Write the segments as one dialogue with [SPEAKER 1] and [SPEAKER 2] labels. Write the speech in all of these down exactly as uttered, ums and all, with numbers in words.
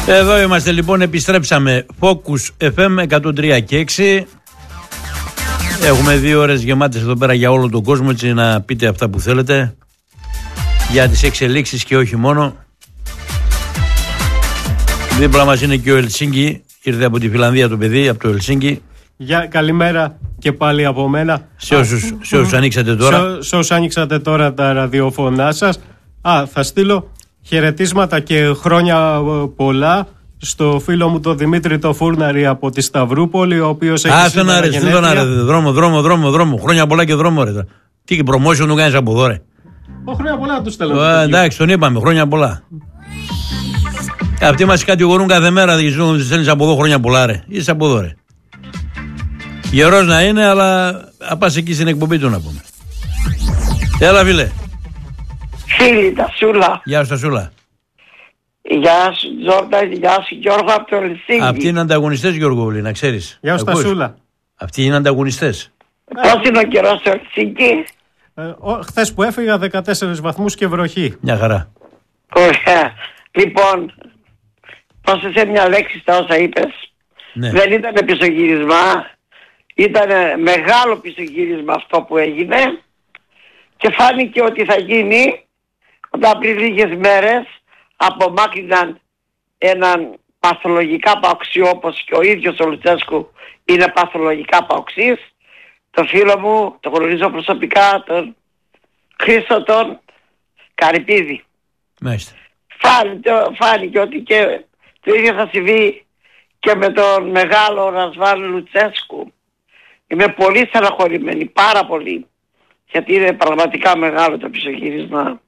[SPEAKER 1] Εδώ είμαστε λοιπόν, επιστρέψαμε. Focus εφ εμ εκατόν τρία και έξι. Έχουμε δύο ώρες γεμάτες εδώ πέρα για όλο τον κόσμο, έτσι να πείτε αυτά που θέλετε για τις εξελίξεις και όχι μόνο. Δίπλα μας είναι και ο Ελσίνκι, ήρθε από τη Φιλανδία το παιδί, από το Ελσίνκι.
[SPEAKER 2] Για καλημέρα και πάλι από μένα.
[SPEAKER 1] Σε όσους, σε όσους ανοίξατε τώρα.
[SPEAKER 2] Σε, σε όσους ανοίξατε τώρα τα ραδιοφωνά σας. Α, θα στείλω χαιρετίσματα και χρόνια πολλά στο φίλο μου τον Δημήτρη το Φούρναρη από τη Σταυρούπολη, ο οποίος έχει
[SPEAKER 1] Α, τον άρεσε, δεν τον άρεσε. Δρόμο, δρόμο, δρόμο, δρόμο. Χρόνια πολλά και δρόμο, ρε. Τι promotion του κάνεις από εδώ, ρε.
[SPEAKER 2] Ο, χρόνια πολλά του στέλνω.
[SPEAKER 1] Εντάξει, τον είπαμε, χρόνια πολλά. Αυτοί μας κατηγορούν κάθε μέρα, δεν τους στέλνεις από εδώ χρόνια πολλά, ρε. Είσαι από εδώ, ρε. Γερός να είναι, αλλά να πας εκεί στην εκπομπή του να πούμε. Έλα, φίλε.
[SPEAKER 3] Φίλη, τα Σούλα.
[SPEAKER 1] Γεια σου, τα Σούλα.
[SPEAKER 3] Γεια σου, Τζόρτα, γεια σου, Γιώργο από το Ελσίνκι.
[SPEAKER 1] Αυτοί είναι ανταγωνιστές, Γιώργο Βουλή, να ξέρεις.
[SPEAKER 2] Γεια σου, τα Σούλα.
[SPEAKER 1] Αυτοί είναι ανταγωνιστές.
[SPEAKER 3] Πώς είναι ο καιρός στο Ελσίνκι?
[SPEAKER 2] Ε, χθες που έφυγα, δεκατέσσερις βαθμούς και βροχή.
[SPEAKER 1] Μια χαρά.
[SPEAKER 3] Ωραία. Λοιπόν, πρόσθεσε μια λέξη στα όσα είπες.
[SPEAKER 1] Ναι.
[SPEAKER 3] Δεν ήταν πισωγύρισμα. Ήταν μεγάλο πισωγύρισμα αυτό που έγινε. Και φάνηκε ότι θα γίνει όταν πριν λίγες μέρες απομάκρυναν έναν παθολογικά παοξί, όπως και ο ίδιος ο Λουτσέσκου είναι παθολογικά παοξής, το φίλο μου, το γνωρίζω προσωπικά, τον Χρήστο τον Καρυπίδη.
[SPEAKER 1] Μάλιστα.
[SPEAKER 3] Φάνηκε, φάνηκε ότι και το ίδιο θα συμβεί και με τον μεγάλο Ρασβάν Λουτσέσκου. Είμαι πολύ στεναχωρημένη, πάρα πολύ, γιατί είναι πραγματικά μεγάλο το πισωγύρισμα.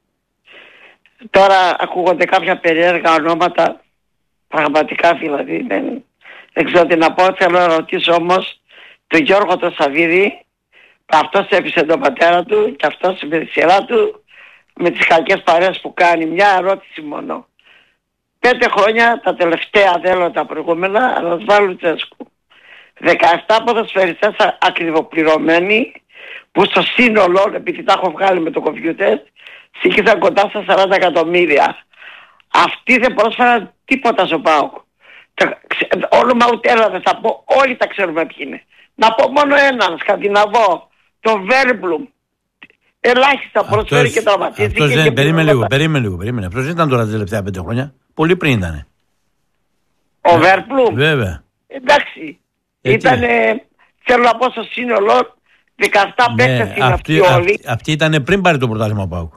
[SPEAKER 3] Τώρα ακούγονται κάποια περίεργα ονόματα, πραγματικά δηλαδή δεν, δεν ξέρω τι να πω. Θέλω να ρωτήσω όμως τον Γιώργο τον Σαββίδη, αυτός έπεισε τον πατέρα του και αυτός με τη σειρά του με τις κακές παρέες που κάνει. Μια ερώτηση μόνο. Πέντε χρόνια τα τελευταία, δεν λέω τα προηγούμενα, αλλά βάλω Λουτσέσκου. δεκαεπτά ποδοσφαιριστές ακριβοπληρωμένοι που στο σύνολο, επειδή τα έχω βγάλει με το κομπιούτερ, σύγχυσαν κοντά στα σαράντα εκατομμύρια. Αυτοί δεν πρόσφεραν τίποτα στο ΠΑΟΚ. Όνομα ούτε ένα δεν θα πω, όλοι τα ξέρουμε ποιοι είναι. Να πω μόνο έναν, σκανδιναβό, τον Βέρμπλουμ. Ελάχιστα προσφέρει και τραυματίστηκε.
[SPEAKER 1] Αυτός δεν, περίμενε λίγο, περίμενε λίγο, περίμενε. Αυτός δεν ήταν τώρα τα τελευταία πέντε χρόνια. Πολύ πριν ήταν.
[SPEAKER 3] Ο Βέρμπλουμ.
[SPEAKER 1] Βέβαια.
[SPEAKER 3] Εντάξει.
[SPEAKER 1] Ε,
[SPEAKER 3] ήτανε, θέλω να πω στο σύνολο, δεκαεπτά
[SPEAKER 1] ναι,
[SPEAKER 3] παίκτες είναι
[SPEAKER 1] αυτοί,
[SPEAKER 3] αυτοί όλοι.
[SPEAKER 1] Αυτοί, αυτοί ήταν πριν πάρει το πρωτάθλημα ο ΠΑΟΚ.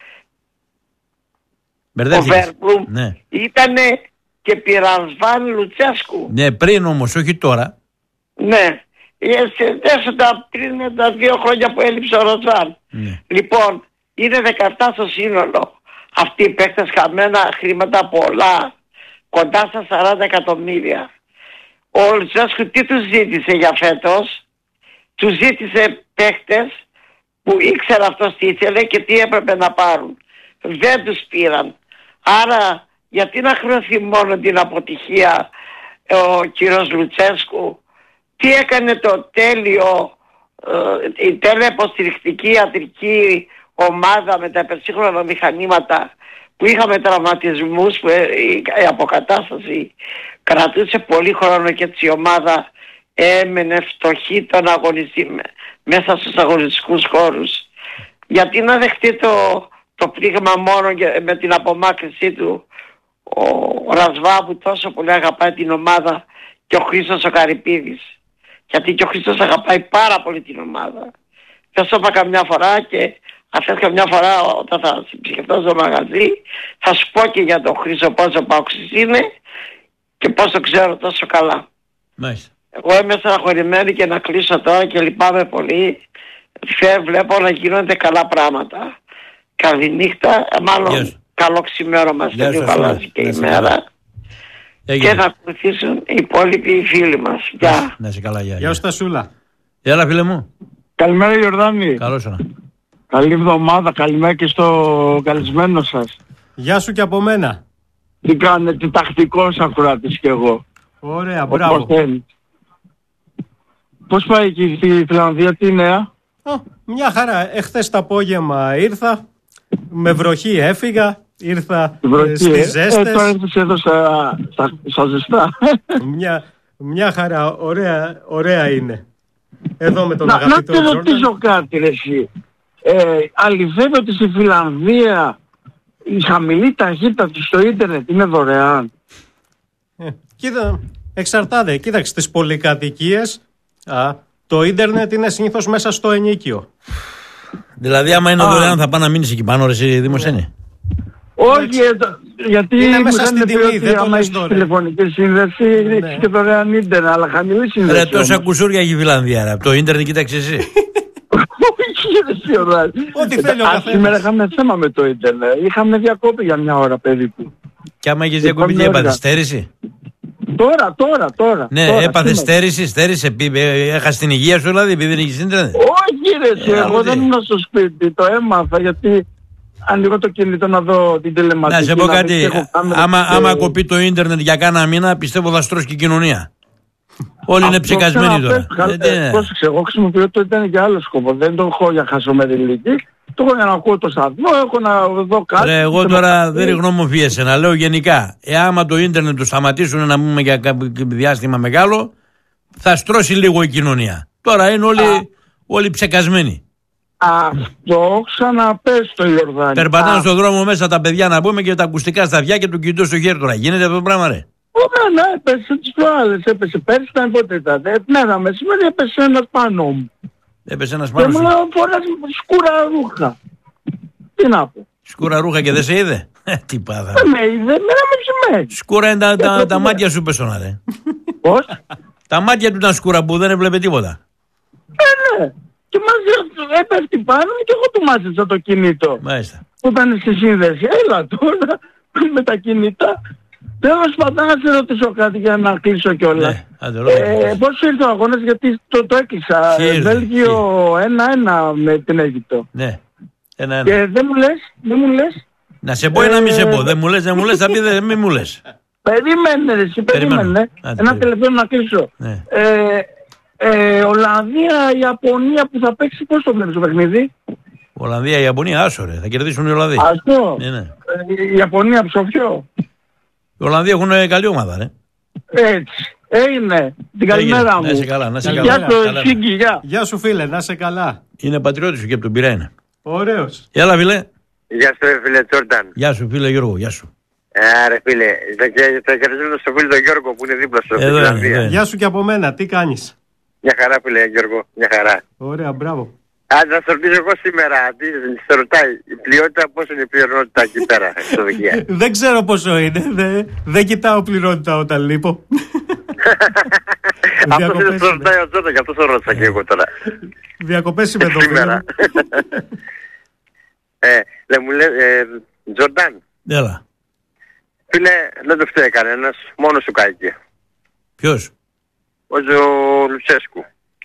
[SPEAKER 3] Ο Βέρμπλουμ ναι. Ήτανε και πειρασβάν Λουτσέσκου.
[SPEAKER 1] Ναι, πριν όμως, όχι τώρα.
[SPEAKER 3] Ναι. Έσαι πριν τα δύο χρόνια που έλειψε ο Ροζάν.
[SPEAKER 1] Ναι.
[SPEAKER 3] Λοιπόν, είναι δεκαεπτά στο σύνολο. Αυτοί οι παίκτες χαμένα χρήματα πολλά, κοντά στα σαράντα εκατομμύρια. Ο Λουτσέσκου τι τους ζήτησε για φέτος? Τους ζήτησε παίκτες που ήξερε αυτός τι ήθελε και τι έπρεπε να πάρουν. Δεν τους πήραν. Άρα γιατί να χρεωθεί μόνο την αποτυχία ο κύριος Λουτσέσκου? Τι έκανε το τέλειο, ε, η τέλεια υποστηρικτική ιατρική ομάδα με τα υπερσύγχρονα μηχανήματα που είχαμε τραυματισμούς, που η, η αποκατάσταση κρατούσε πολύ χρόνο και έτσι η ομάδα έμενε φτωχή τον αγωνιστή μέσα στους αγωνιστικούς χώρους. Γιατί να δεχτεί το, το πλήγμα μόνο με την απομάκρυνσή του ο, ο Ρασβά που τόσο πολύ αγαπάει την ομάδα και ο Χρήστος ο Καρυπίδης? Γιατί και ο Χρήστος αγαπάει πάρα πολύ την ομάδα. Θα σου είπα καμιά φορά και αν θες καμιά φορά όταν θα συμψυχευτώ στο μαγαζί θα σου πω και για τον Χρήστο πόσο παοξής είναι και πώς το ξέρω τόσο καλά.
[SPEAKER 1] Μάλιστα.
[SPEAKER 3] Εγώ είμαι στεναχωρημένη και να κλείσω τώρα και λυπάμαι πολύ. Βλέπω να γίνονται καλά πράγματα. Καλή νύχτα, μάλλον yes. καλό ξημέρωμα στο λίγο αλλάζει και η μέρα. Έγινε. Και να ακολουθήσουν οι υπόλοιποι φίλοι μας. Γεια.
[SPEAKER 1] Να είσαι καλά, γεια.
[SPEAKER 2] Γεια σου Τασούλα.
[SPEAKER 1] Έλα φίλε μου.
[SPEAKER 4] Καλημέρα Γιορδάνη.
[SPEAKER 1] Καλώς ήρθα.
[SPEAKER 4] Καλή εβδομάδα, καλημέρα και στο καλεσμένο σας.
[SPEAKER 2] Γεια σου και από μένα.
[SPEAKER 4] Τι κάνετε, τακτικός ακροατής κι εγώ.
[SPEAKER 2] Ωραία, μπράβο.
[SPEAKER 4] Πώς πάει εκεί στη Φιλανδία, τι νέα?
[SPEAKER 2] Oh, μια χαρά, εχθές το απόγευμα ήρθα, με βροχή έφυγα ήρθα
[SPEAKER 4] βροχή,
[SPEAKER 2] στις ζέστες.
[SPEAKER 4] Ε, τώρα ήρθες εδώ στα, στα, στα ζεστά.
[SPEAKER 2] μια, μια χαρά, ωραία, ωραία είναι. Εδώ με τον
[SPEAKER 4] να,
[SPEAKER 2] αγαπητό
[SPEAKER 4] να te
[SPEAKER 2] Τζόρνταν.
[SPEAKER 4] ρωτήσω κάτι ρε εσύ. Ε, αληθεύει ότι στη Φιλανδία η χαμηλή ταχύτητα του στο ίντερνετ είναι δωρεάν?
[SPEAKER 2] Ε, κοίτα, εξαρτάται. Κοίταξε, στις πολυκατοικίες α, το ίντερνετ είναι συνήθως μέσα στο ενοίκιο.
[SPEAKER 1] Δηλαδή, άμα είναι
[SPEAKER 4] Α.
[SPEAKER 1] δωρεάν, θα πάει να μείνει εκεί πάνω, ρε εσύ, Δημοσθένη.
[SPEAKER 4] Όχι, ε, το- γιατί
[SPEAKER 2] Είναι
[SPEAKER 4] μου
[SPEAKER 2] μέσα
[SPEAKER 4] λένε
[SPEAKER 2] στην τιμή,
[SPEAKER 4] ότι
[SPEAKER 2] δεν το
[SPEAKER 4] άμα
[SPEAKER 2] λες
[SPEAKER 4] έχεις
[SPEAKER 2] δωρεάν.
[SPEAKER 4] τηλεφωνική σύνδεση
[SPEAKER 2] Ναι.
[SPEAKER 4] έχεις και δωρεάν ίντερνετ, αλλά χαμηλή σύνδεση.
[SPEAKER 1] Ρε, τόσα
[SPEAKER 4] όμως.
[SPEAKER 1] κουσούρια έχει η Φιλανδία. Ρε. Το ίντερνετ, κοίταξε εσύ.
[SPEAKER 4] Όχι, ρε Σιωράκη.
[SPEAKER 2] Ό,τι θέλει ο
[SPEAKER 4] Α,
[SPEAKER 2] καθένας.
[SPEAKER 4] Σήμερα είχαμε θέμα με το ίντερνετ. Είχαμε διακόπη για μια ώρα περίπου.
[SPEAKER 1] Και άμα έχει διακοπή, τι
[SPEAKER 4] Πάμε
[SPEAKER 1] έπαθε,
[SPEAKER 4] ώρα.
[SPEAKER 1] στέρηση.
[SPEAKER 4] Τώρα, τώρα, τώρα.
[SPEAKER 1] Ναι,
[SPEAKER 4] τώρα,
[SPEAKER 1] έπαθε
[SPEAKER 4] σήμερα.
[SPEAKER 1] στέρηση, στέρησε. πι- ε, Έχασε την υγεία σου, δηλαδή, επειδή δεν έχει ίντερνετ.
[SPEAKER 4] Όχι ρε, εσύ,
[SPEAKER 1] Ε,
[SPEAKER 4] εγώ
[SPEAKER 1] τι.
[SPEAKER 4] δεν ήμουν στο σπίτι, το έμαθα γιατί ανοίγω το κινητό να δω την τηλεματική.
[SPEAKER 1] Να σε πω
[SPEAKER 4] δεις
[SPEAKER 1] κάτι.
[SPEAKER 4] τι έχω κάμερα
[SPEAKER 1] Άμα,
[SPEAKER 4] και-
[SPEAKER 1] άμα κοπεί το ίντερνετ για κάνα μήνα, πιστεύω θα στρώσει και η κοινωνία. Όλοι είναι
[SPEAKER 4] Αυτό
[SPEAKER 1] ψεκασμένοι τώρα.
[SPEAKER 4] ξαναπες,
[SPEAKER 1] Ε, τι
[SPEAKER 4] ε,
[SPEAKER 1] είναι.
[SPEAKER 4] Πρόσεξε, εγώ χρησιμοποιώ το ίντερνετ για άλλο σκοπό. Δεν το έχω για χασομεριλίκη. Το έχω για να ακούω το σταθμό, έχω να δω κάτι.
[SPEAKER 1] Ρε, εγώ
[SPEAKER 4] το
[SPEAKER 1] τώρα
[SPEAKER 4] να-
[SPEAKER 1] δεν ριγνωμοφίεσαι, να λέω γενικά. Ε, άμα το ίντερνετ του σταματήσουν να πούμε για κάποιο διάστημα μεγάλο, θα στρώσει λίγο η κοινωνία. Τώρα είναι όλοι, όλοι ψεκασμένοι.
[SPEAKER 4] Αυτό ξαναπες το Ιορδάνη.
[SPEAKER 1] Περπατάνε
[SPEAKER 4] Α,
[SPEAKER 1] στον δρόμο μέσα τα παιδιά να πούμε και τα ακουστικά στα αυτιά και το κινητό στο χέρι τώρα. Γίνεται αυτό το πράγμα, ρε.
[SPEAKER 4] Ωραία, ναι, έπεσε τις προάλλες, έπεσε πέρσι, ήταν πότε ήταν. Ε, Ναι, ένα μεσημέρι έπεσε ένας πάνω μου.
[SPEAKER 1] Έπεσε ένα
[SPEAKER 4] Και
[SPEAKER 1] πάνω
[SPEAKER 4] μου
[SPEAKER 1] σου.
[SPEAKER 4] λέει, φοράς σκούρα ρούχα. Τι να πω.
[SPEAKER 1] Σκούρα ρούχα και δεν σε είδε. Ε, τι πάθα.
[SPEAKER 4] Δεν με είδε, μέρα μεσημέρι.
[SPEAKER 1] Σκούρα είναι τα, τα,
[SPEAKER 4] Ε,
[SPEAKER 1] τα
[SPEAKER 4] ναι.
[SPEAKER 1] μάτια σου πέσωνα, ρε.
[SPEAKER 4] Πώς?
[SPEAKER 1] Τα μάτια του ήταν σκούρα που δεν έβλεπε τίποτα.
[SPEAKER 4] Ε, ναι. Και μαζί έπεφτει πάνω μου και εγώ του μάζεψα το κινητό.
[SPEAKER 1] Μάλιστα.
[SPEAKER 4] Που ήταν στη σύνδεση. Έλα τώρα με τα κινητά. Τέλος πάντων, να σε ρωτήσω κάτι για να κλείσω κιόλας.
[SPEAKER 1] Ναι, άντε, ρώτα.
[SPEAKER 4] Ε, πώς ήρθε ο αγώνας, γιατί το, το έκλεισα.
[SPEAKER 1] Τι ήρθε,
[SPEAKER 4] Βέλγιο ένα ένα με την Αίγυπτο.
[SPEAKER 1] Ναι. Ένα, ένα.
[SPEAKER 4] Και δεν μου λες, δεν μου λες.
[SPEAKER 1] Να σε πω ή να μη σε
[SPEAKER 4] Ε,
[SPEAKER 1] πω. Δεν μου λες, δεν μου λες, θα πει δεν μη μου λες.
[SPEAKER 4] Περίμενε ρε, εσύ,
[SPEAKER 1] Περιμένω.
[SPEAKER 4] περίμενε.
[SPEAKER 1] Άντε,
[SPEAKER 4] Ένα
[SPEAKER 1] περίμενε.
[SPEAKER 4] τελευταίο να κλείσω.
[SPEAKER 1] Ναι.
[SPEAKER 4] Ε, ε, Ολλανδία, Ιαπωνία που θα παίξει, πώς το βλέπεις το παιχνίδι?
[SPEAKER 1] Ολλανδία, Ιαπωνία, άσο ρε. Θα κερδίσουν οι Ολλανδοί.
[SPEAKER 4] Αυτό.
[SPEAKER 1] Ναι, ναι.
[SPEAKER 4] Ε, η Ιαπωνία ψοφιό.
[SPEAKER 1] Οι Ολλανδοί έχουν καλή ομάδα, ρε.
[SPEAKER 4] Έτσι. Έγινε. Την καλημέρα μου.
[SPEAKER 1] Να είσαι καλά, να είσαι καλά.
[SPEAKER 4] Γεια
[SPEAKER 1] Καλά,
[SPEAKER 4] σου,
[SPEAKER 1] ναι.
[SPEAKER 4] Σίγκη, γεια.
[SPEAKER 2] Γεια σου φίλε, να είσαι καλά.
[SPEAKER 1] Είναι πατριώτη σου και από τον Πειραιά είναι.
[SPEAKER 2] Ωραίος.
[SPEAKER 1] Έλα, φίλε.
[SPEAKER 5] Γεια σου ρε φίλε Τζόρνταν.
[SPEAKER 1] Γεια σου, φίλε Γιώργο, γεια σου.
[SPEAKER 5] Ε, ρε φίλε, θα, και- θα χαιρετήσω στο φίλο τον Γιώργο που είναι δίπλα στο
[SPEAKER 1] Εδώ είναι,
[SPEAKER 5] Φιλανδία.
[SPEAKER 1] εδώ είναι.
[SPEAKER 2] Γεια σου και από μένα, τι κάνεις?
[SPEAKER 5] Μια χαρά φίλε Γιώργο, μια χαρά.
[SPEAKER 2] Ωραία, μπράβο.
[SPEAKER 5] Αν να σε ρωτήσω εγώ σήμερα, τι σε ρωτάει, η πλειότητα πόσο είναι η πληρονότητα εκεί πέρα στο Δοκία.
[SPEAKER 2] Δεν ξέρω πόσο είναι, δεν, δεν κοιτάω πληρότητα όταν λείπω.
[SPEAKER 5] Αυτό
[SPEAKER 2] Διακοπές
[SPEAKER 5] είναι στο
[SPEAKER 2] είναι.
[SPEAKER 5] ρωτάει ο Τζόρνταν, γι' αυτό το ρώτησα και εγώ τώρα.
[SPEAKER 2] Διακοπές είμαι εδώ
[SPEAKER 5] Σήμερα. ε, δεν μου λέει, ε, Τζόρνταν,
[SPEAKER 1] Έλα.
[SPEAKER 5] φίλε, δεν το φταίει κανένας, μόνο σου κάηκε.
[SPEAKER 1] Ποιος?
[SPEAKER 5] Ο Ζω- Λουτσέσκου.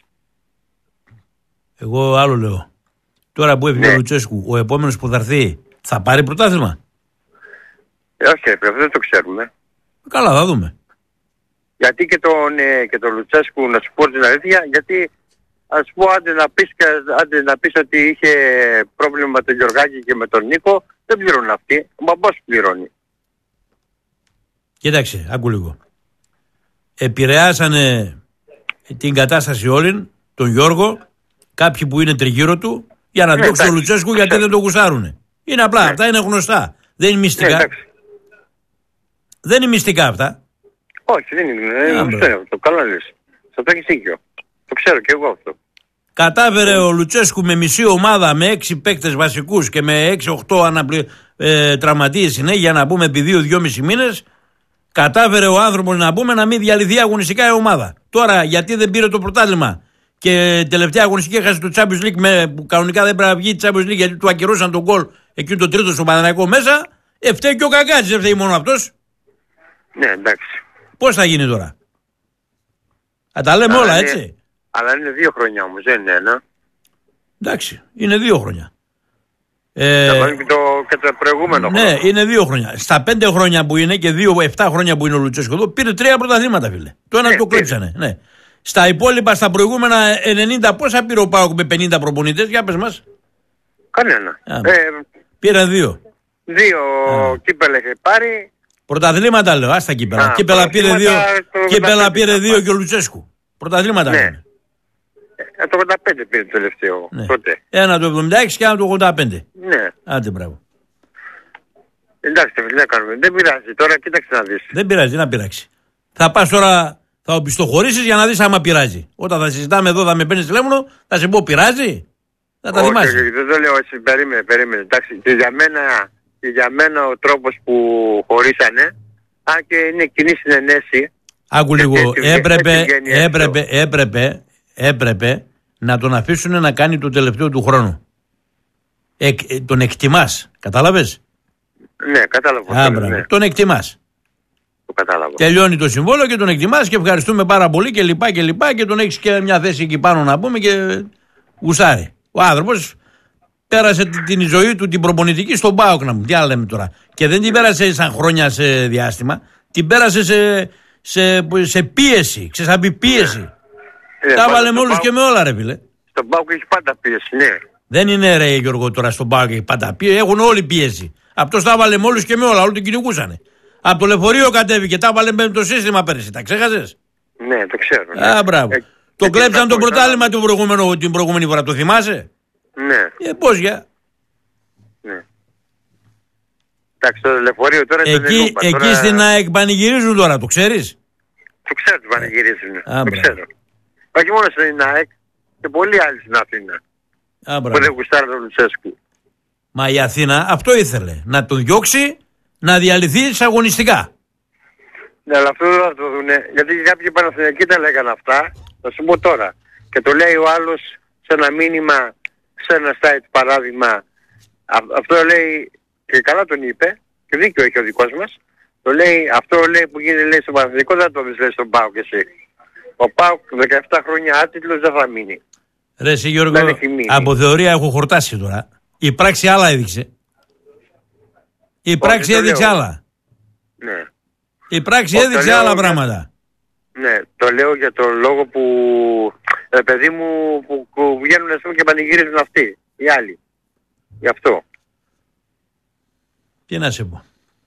[SPEAKER 1] Εγώ άλλο λέω. Τώρα που έφυγε
[SPEAKER 5] Ναι.
[SPEAKER 1] ο Λουτσέσκου, ο επόμενος που θα έρθει θα πάρει πρωτάθλημα.
[SPEAKER 5] Ε, όχι ρε φίλε, δεν το ξέρουμε.
[SPEAKER 1] Καλά, θα δούμε.
[SPEAKER 5] Γιατί και τον, ε, και τον Λουτσέσκου, να σου πω την αλήθεια, γιατί ας πω άντε να πεις, κα- άντε να πεις ότι είχε πρόβλημα με τον Γιωργάκη και με τον Νίκο, δεν πληρώνουν αυτοί. Ο μπαμπάς πληρώνει.
[SPEAKER 1] Κοίταξε, άκου λίγο. Επηρεάσανε την κατάσταση όλη, τον Γιώργο, κάποιοι που είναι τριγύρω του, για να
[SPEAKER 5] Ναι,
[SPEAKER 1] διώξει τον
[SPEAKER 5] εντάξει.
[SPEAKER 1] Λουτσέσκου γιατί δεν τον γουστάρουνε. Είναι απλά,
[SPEAKER 5] Ναι.
[SPEAKER 1] αυτά είναι γνωστά. Δεν είναι
[SPEAKER 5] Ναι,
[SPEAKER 1] μυστικά.
[SPEAKER 5] εντάξει.
[SPEAKER 1] δεν είναι μυστικά αυτά.
[SPEAKER 5] Όχι, δεν είναι.
[SPEAKER 1] Α,
[SPEAKER 5] Δεν ξέρω, το καλό λες. Θα το έχεις δίκιο. Το ξέρω και εγώ αυτό.
[SPEAKER 1] Κατάφερε ο Λουτσέσκου με μισή ομάδα, με έξι παίκτες βασικούς και με έξι οχτώ αναπλη... ε, τραυματίες συνέχεια, να πούμε επί δύο δυόμισι μήνες, κατάφερε ο άνθρωπος να πούμε να μην διαλυθεί αγωνιστικά η ομάδα. Τώρα γιατί δεν πήρε το πρωτάθλημα και τελευταία αγωνιστική έχασε το Champions League με, που κανονικά δεν πρέπει να βγει Champions League γιατί του ακυρώσαν τον γκολ εκεί το τρίτο στο Παναθηναϊκό μέσα, ε, φταίει και ο Καγκάτζης, δεν φταίει μόνο αυτός.
[SPEAKER 5] Ναι, εντάξει.
[SPEAKER 1] Πώς θα γίνει τώρα? Θα τα λέμε
[SPEAKER 5] Αλλά
[SPEAKER 1] όλα
[SPEAKER 5] είναι-
[SPEAKER 1] έτσι.
[SPEAKER 5] Αλλά είναι δύο χρόνια όμως, δεν είναι ένα.
[SPEAKER 1] Εντάξει, είναι δύο χρόνια. Ε,
[SPEAKER 5] Θα βάλει και το, και το προηγούμενο
[SPEAKER 1] ναι,
[SPEAKER 5] χρόνο.
[SPEAKER 1] είναι δύο χρόνια. Στα πέντε χρόνια που είναι και δύο, εφτά χρόνια που είναι ο Λουτσέσκο εδώ, πήρε τρία πρωταθλήματα, φίλε. Το ένα
[SPEAKER 5] Ναι,
[SPEAKER 1] το
[SPEAKER 5] πήρε.
[SPEAKER 1] κλέψανε. Ναι. Στα υπόλοιπα, στα προηγούμενα ενενήντα, πόσα πήρε ο ΠΑΟΚ με πενήντα προπονητές, για πες μας.
[SPEAKER 5] Κανένα.
[SPEAKER 1] Α,
[SPEAKER 5] Ε,
[SPEAKER 1] Πήραν δύο.
[SPEAKER 5] Δύο
[SPEAKER 1] Α.
[SPEAKER 5] κύπελα έχει πάρει.
[SPEAKER 1] Πρωταθλήματα λέω, άστα κύπελα.
[SPEAKER 5] Α,
[SPEAKER 1] Κύπελα πήρε δύο,
[SPEAKER 5] το
[SPEAKER 1] κύπελα
[SPEAKER 5] ογδόντα πέντε
[SPEAKER 1] πήρε δύο
[SPEAKER 5] θα
[SPEAKER 1] και ο Λουτσέσκου. Πρωταθλήματα
[SPEAKER 5] Ναι.
[SPEAKER 1] λέμε.
[SPEAKER 5] Ε, το ογδόντα πέντε πήρε το τελευταίο.
[SPEAKER 1] Ναι.
[SPEAKER 5] Τότε.
[SPEAKER 1] Ένα το εβδομήντα έξι και ένα το ογδόντα πέντε.
[SPEAKER 5] Ναι.
[SPEAKER 1] Άντε μπράβο.
[SPEAKER 5] Εντάξει, τι να κάνουμε. Δεν πειράζει. Τώρα κοίταξε να δεις.
[SPEAKER 1] Δεν πειράζει, τι να πειράξει. Θα πας τώρα, θα οπισθοχωρήσεις για να δεις άμα πειράζει. Όταν θα συζητάμε εδώ, θα με παίρνεις τηλέφωνο, θα σε πω πειράζει. Θα τα
[SPEAKER 5] Όχι,
[SPEAKER 1] θυμάσαι.
[SPEAKER 5] όχι, δεν το λέω έτσι. Περίμενε, περίμενε. Εντάξει, και για μένα, και για μένα ο τρόπος που χωρίσανε, αν και είναι κοινή συνενέση.
[SPEAKER 1] Άκου λίγο,
[SPEAKER 5] έτσι βγαίνει-
[SPEAKER 1] έπρεπε,
[SPEAKER 5] έτσι βγαίνει έξω.
[SPEAKER 1] έπρεπε, έπρεπε, έπρεπε να τον αφήσουν να κάνει το τελευταίο του χρόνου. Εκ, ε, τον εκτιμάς, κατάλαβες.
[SPEAKER 5] Ναι, κατάλαβα.
[SPEAKER 1] Α,
[SPEAKER 5] το,
[SPEAKER 1] μπράβο.
[SPEAKER 5] ναι,
[SPEAKER 1] Τον εκτιμάς.
[SPEAKER 5] το κατάλαβα.
[SPEAKER 1] Τελειώνει το συμβόλαιο και τον εκτιμάς και ευχαριστούμε πάρα πολύ και λοιπά και λοιπά και τον έχεις και μια θέση εκεί πάνω να πούμε και γουσάρει. Ο άνθρωπος πέρασε την, την ζωή του την προπονητική στον ΠΑΟΚ να μου. Τι άλλο λέμε τώρα. Και δεν την πέρασε σαν χρόνια σε διάστημα. Την πέρασε σε, σε, σε πίεση. Ξέρεις να πει πίεση.
[SPEAKER 5] Ε,
[SPEAKER 1] Τα
[SPEAKER 5] πάντα
[SPEAKER 1] βάλε με
[SPEAKER 5] στον
[SPEAKER 1] όλους
[SPEAKER 5] Πάο-
[SPEAKER 1] και με όλα ρε φίλε.
[SPEAKER 5] Στον ΠΑΟΚ έχει πάντα πίεση, ναι.
[SPEAKER 1] Δεν είναι ρε Γιώργο τώρα στον ΠΑΟΚ έχει πάντα πίεση. Έχουν όλοι πίεση. Αυτός τα βάλε με όλους και με όλα. Όλοι τον κυνηγούσανε. Από το λεωφορείο κατέβηκε. Τα βάλε με το σύστημα πέρυσι. Τα ξέχασες.
[SPEAKER 5] Ναι, το ξέρω. Ναι.
[SPEAKER 1] Α, μπράβο.
[SPEAKER 5] Ε,
[SPEAKER 1] Το
[SPEAKER 5] και
[SPEAKER 1] κλέψαν το
[SPEAKER 5] τα
[SPEAKER 1] πρωτάθλημα του προηγούμενου- την προηγούμενη φορά. Το θυμάσαι.
[SPEAKER 5] Ναι,
[SPEAKER 1] Ε, πώς για.
[SPEAKER 5] ναι. Εντάξει, το λεωφορείο τώρα δεν είναι
[SPEAKER 1] Εκεί,
[SPEAKER 5] λούπα.
[SPEAKER 1] εκεί
[SPEAKER 5] Τώρα...
[SPEAKER 1] στην ΑΕΚ πανηγυρίζουν τώρα, το ξέρεις.
[SPEAKER 5] Το ξέρω ότι πανηγυρίζουν.
[SPEAKER 1] Α,
[SPEAKER 5] Το
[SPEAKER 1] μπράβο.
[SPEAKER 5] ξέρω. Όχι μόνο στην ΑΕΚ και πολλοί άλλοι στην Αθήνα
[SPEAKER 1] Α,
[SPEAKER 5] που
[SPEAKER 1] μπράβο.
[SPEAKER 5] δεν γουστάρουν τον Λουτσέσκου.
[SPEAKER 1] Μα η Αθήνα αυτό ήθελε. Να τον διώξει, να διαλυθεί αγωνιστικά.
[SPEAKER 5] Ναι, αλλά αυτό δεν θα το δουνε. Γιατί κάποιοι Παναθηναϊκοί τα λέγανε αυτά. Θα σου πω τώρα. Και το λέει ο άλλος σε ένα μήνυμα, σε ένα site παράδειγμα. Α, αυτό λέει, και καλά τον είπε, και δίκιο έχει ο δικός μας. Το λέει, αυτό λέει που γίνεται λέει στον Παναθηναϊκό, δεν θα το δεις λέει στον ΠΑΟΚ εσύ. Ο ΠΑΟΚ δεκαεπτά χρόνια άτιτλος δεν θα μείνει.
[SPEAKER 1] Ρε εσύ Γιώργο,
[SPEAKER 5] Δεν έχει μείνει.
[SPEAKER 1] από θεωρία έχω χορτάσει τώρα. Η πράξη άλλα έδειξε. Η πράξη
[SPEAKER 5] το
[SPEAKER 1] έδειξε
[SPEAKER 5] λέω.
[SPEAKER 1] άλλα.
[SPEAKER 5] Ναι.
[SPEAKER 1] Η πράξη
[SPEAKER 5] Όχι, το
[SPEAKER 1] έδειξε
[SPEAKER 5] λέω
[SPEAKER 1] άλλα
[SPEAKER 5] για-
[SPEAKER 1] πράγματα.
[SPEAKER 5] Ναι, το λέω για τον λόγο που, ε, παιδί μου, που, που βγαίνουν ας πούμε και πανηγυρίζουν αυτοί, οι άλλοι. Γι' αυτό.
[SPEAKER 1] Τι να σε πω.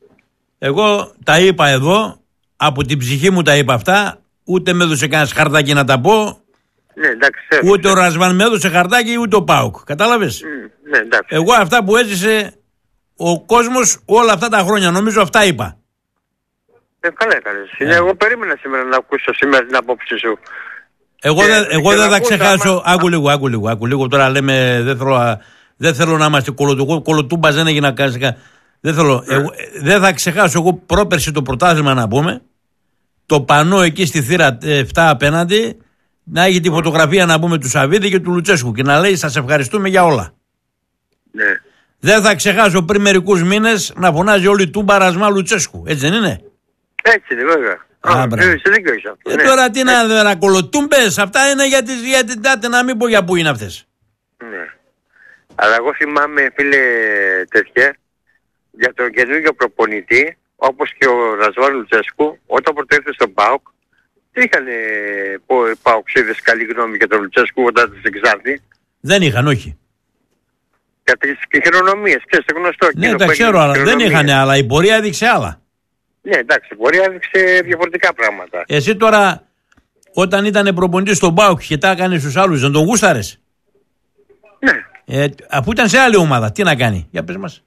[SPEAKER 1] Εγώ τα είπα εδώ, από την ψυχή μου τα είπα αυτά, ούτε με έδωσε κανένα χαρτάκι να τα πω,
[SPEAKER 5] Ναι, εντάξει, ξέρω.
[SPEAKER 1] ούτε ο Ρασβάν με έδωσε χαρτάκι, ούτε ο Πάουκ. Κατάλαβες.
[SPEAKER 5] Μμ, ναι, εντάξει.
[SPEAKER 1] Εγώ αυτά που έζησε ο κόσμος όλα αυτά τα χρόνια, νομίζω αυτά είπα.
[SPEAKER 5] Ε, καλά έκανες. Ναι, εγώ περίμενα σήμερα να ακούσω σήμερα την απόψη σου.
[SPEAKER 1] Εγώ,
[SPEAKER 5] Και-
[SPEAKER 1] δεν, εγώ
[SPEAKER 5] και
[SPEAKER 1] δεν
[SPEAKER 5] να
[SPEAKER 1] θα
[SPEAKER 5] ακούσω
[SPEAKER 1] ξεχάσω.
[SPEAKER 5] άμα-
[SPEAKER 1] Άκου λίγο, άκου λίγο, άκου λίγο. Τώρα λέμε, δεν θέλω, α- δεν θέλω να είμαστε κολοτούμπα. Κολοτούμπα δεν έγινα καν. Δεν θέλω.
[SPEAKER 5] Ναι.
[SPEAKER 1] Εγώ, ε, δεν θα ξεχάσω εγώ πρόπερση το πρωτάθλημα να πούμε. Το πανό εκεί στη θύρα επτά απέναντι να έχει τη φωτογραφία να πούμε του Σαββίδη και του Λουτσέσκου και να λέει σας ευχαριστούμε για όλα.
[SPEAKER 5] Ναι.
[SPEAKER 1] Δεν θα ξεχάσω πριν μερικούς μήνες να φωνάζει όλη η τούμπα Ρασμά Λουτσέσκου. Έτσι δεν είναι.
[SPEAKER 5] Έτσι είναι βέβαια.
[SPEAKER 1] Α,
[SPEAKER 5] Α,
[SPEAKER 1] μπράβο.
[SPEAKER 5] είσαι δίκιο έχεις αυτό.
[SPEAKER 1] Ε,
[SPEAKER 5] ναι.
[SPEAKER 1] τώρα τι να,
[SPEAKER 5] Έτσι,
[SPEAKER 1] να κολοτούμπες, αυτά είναι για τις, για την τάτε, να μην πω για πού είναι αυτές.
[SPEAKER 5] ναι. Αλλά εγώ θυμάμαι φίλε τέτοια για τον καινούργιο προπονητή όπως και ο Ρασβάν Λουτσέσκου όταν πρωτοήρθε στον ΠΑΟΚ τι είχαν οι ΠΑΟΚσίδες καλή γνώμη για τον Λουτσέσκου όταν ήταν στην Ξάνθη
[SPEAKER 1] Δεν είχαν, όχι.
[SPEAKER 5] για τις χειρονομίες, ξέρεις το γνωστό
[SPEAKER 1] Ναι,
[SPEAKER 5] εκείνο
[SPEAKER 1] τα
[SPEAKER 5] που
[SPEAKER 1] ξέρω,
[SPEAKER 5] έγινε
[SPEAKER 1] αλλά δεν
[SPEAKER 5] χειρονομίες.
[SPEAKER 1] είχαν, αλλά η πορεία έδειξε άλλα.
[SPEAKER 5] Ναι, εντάξει, μπορεί να έδειξε διαφορετικά πράγματα.
[SPEAKER 1] Εσύ τώρα, όταν ήταν προπονητής στον ΠΑΟΚ και τα έκανε στους άλλους, δεν τον γούσταρες.
[SPEAKER 5] Ναι,
[SPEAKER 1] Ε, αφού ήταν σε άλλη ομάδα, τι να κάνει, για πες μας.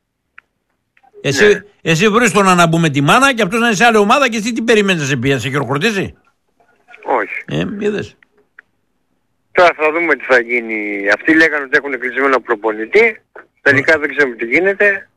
[SPEAKER 1] Εσύ,
[SPEAKER 5] Ναι.
[SPEAKER 1] εσύ βρεις τον να μπούμε τη μάνα και αυτός να είναι σε άλλη ομάδα και εσύ τι περιμένεις να σε πει, να σε χειροκροτήσει.
[SPEAKER 5] όχι.
[SPEAKER 1] Ε, είδες.
[SPEAKER 5] Τώρα θα δούμε τι θα γίνει. Αυτοί λέγανε ότι έχουν κλεισμένο προπονητή. Τελικά δεν ξέρουμε τι γίνεται.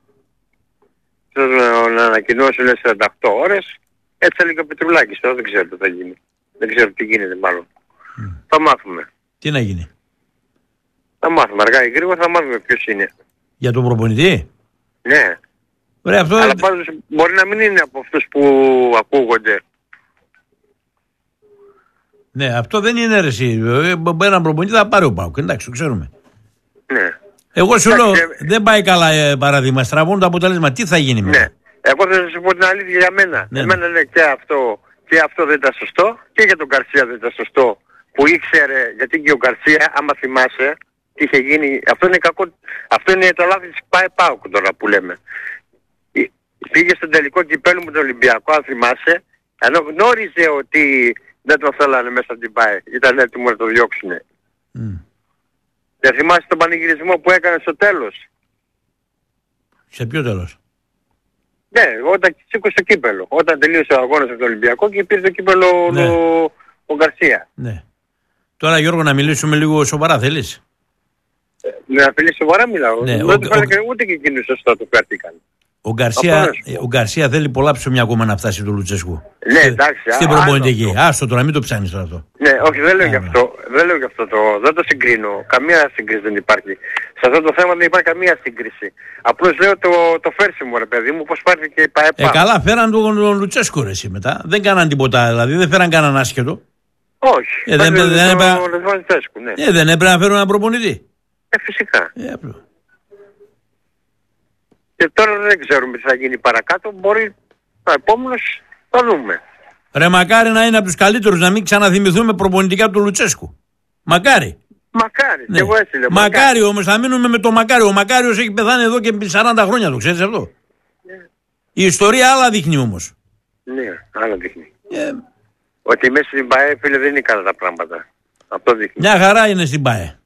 [SPEAKER 5] Θα να ανακοινώσουν λες σαράντα οκτώ ώρες. Έτσι έλεγε ο Πετρουλάκης. Τώρα δεν ξέρω τι θα γίνει. Δεν ξέρω τι γίνεται μάλλον. Θα μάθουμε.
[SPEAKER 1] Τι να γίνει.
[SPEAKER 5] Θα μάθουμε αργά ή γρήγορα θα μάθουμε ποιος είναι.
[SPEAKER 1] Για τον προπονητή.
[SPEAKER 5] Ναι.
[SPEAKER 1] Ωραία, αυτό...
[SPEAKER 5] Αλλά πάντως μπορεί να μην είναι από αυτούς που ακούγονται.
[SPEAKER 1] Ναι, αυτό δεν είναι αίρεση. Έναν προπονητή θα πάρει ο ΠΑΟΚ, εντάξει, το ξέρουμε.
[SPEAKER 5] Ναι.
[SPEAKER 1] Εγώ σου λέω,
[SPEAKER 5] Εντάξει, ε,
[SPEAKER 1] δεν πάει καλά ε, παράδειγμα. Στραβώνουν το αποτέλεσμα. Τι θα γίνει μετά.
[SPEAKER 5] Ναι. Εγώ θα σου πω την αλήθεια για μένα.
[SPEAKER 1] Ναι,
[SPEAKER 5] Εμένα λέει και αυτό, και αυτό δεν ήταν σωστό και για τον Γκαρσία δεν ήταν σωστό. Που ήξερε, γιατί και ο Γκαρσία, άμα θυμάσαι, τι είχε γίνει. Αυτό είναι κακό. Αυτό είναι το λάθος της ΠΑΕ ΠΑΟΚ τώρα που λέμε. Πήγε στον τελικό κυπέλλου με τον Ολυμπιακό, αν θυμάσαι, ενώ γνώριζε ότι δεν το θέλανε μέσα από την ΠΑΕ. Ήταν έτοιμο να το διώξουν. Mm. Δεν θυμάσαι τον πανηγυρισμό που έκανε στο τέλος?
[SPEAKER 1] Σε ποιο τέλος?
[SPEAKER 5] Ναι, όταν σήκωσε το κύπελλο. Όταν τελείωσε ο αγώνας με τον Ολυμπιακό και πήρε το κύπελλο ναι. ο, ο Γκαρσία.
[SPEAKER 1] Ναι. Τώρα Γιώργο να μιλήσουμε λίγο σοβαρά θέλεις?
[SPEAKER 5] Ε, να μιλήσει σοβαρά μιλάω.
[SPEAKER 1] Ναι,
[SPEAKER 5] δεν
[SPEAKER 1] ο,
[SPEAKER 5] ο, ο, ούτε και εκείνους σωστά το φέρθηκαν.
[SPEAKER 1] Ο Γκαρσία, ο Γκαρσία θέλει πολλά ψωμιά ακόμα να φτάσει του Λουτσέσκου.
[SPEAKER 5] Ναι, εντάξει.
[SPEAKER 1] Στην προπονητική. Άστο τώρα, μην το ψάνεις τώρα αυτό.
[SPEAKER 5] Ναι, όχι, δεν λέω γι' αυτό. Δεν λέω γι' αυτό το. Δεν το συγκρίνω. Καμία σύγκριση δεν υπάρχει. Σε αυτό το θέμα δεν υπάρχει καμία σύγκριση. Απλώς λέω το, το φέρσιμο, ρε παιδί μου, πώς πάρθηκε και η ΠΑΕΠΑ.
[SPEAKER 1] Ε, καλά, φέραν τον, τον Λουτσέσκου ρε εσύ μετά. Δεν κάναν τίποτα, δηλαδή δεν φέραν κανέναν άσχετο.
[SPEAKER 5] Όχι.
[SPEAKER 1] Ε, δεν, δεν, δεν, έπρεπε...
[SPEAKER 5] ναι.
[SPEAKER 1] ε, δεν έπρεπε να φέρουν έναν προπονητή.
[SPEAKER 5] Ε, φυσικά.
[SPEAKER 1] Ε,
[SPEAKER 5] και τώρα δεν ξέρουμε τι θα γίνει παρακάτω. Μπορεί ο επόμενος θα δούμε.
[SPEAKER 1] Ρε μακάρι να είναι από τους καλύτερους, να μην ξαναθυμηθούμε προπονητικά του Λουτσέσκου. Μακάρι.
[SPEAKER 5] Μακάρι.
[SPEAKER 1] Ναι.
[SPEAKER 5] Και εγώ έτσι λέω.
[SPEAKER 1] Μακάρι, μακάρι όμως, θα μείνουμε με το μακάρι. Ο Μακάριος έχει πεθάνει εδώ και σαράντα χρόνια, το ξέρεις αυτό.
[SPEAKER 5] Ναι.
[SPEAKER 1] Η ιστορία άλλα δείχνει όμως.
[SPEAKER 5] Ναι, άλλα δείχνει.
[SPEAKER 1] Ε...
[SPEAKER 5] Ότι μέσα στην ΠΑΕ, φίλε, δεν είναι καλά τα πράγματα. Αυτό δείχνει.
[SPEAKER 1] Μια χαρά είναι στην ΠΑΕ.